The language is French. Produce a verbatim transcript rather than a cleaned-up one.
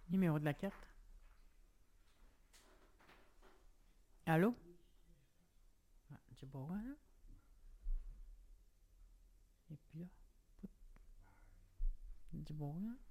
Numéro de la carte. Allô? Ah, j'ai pas ouais, là. Et puis là. J'ai pas ouais.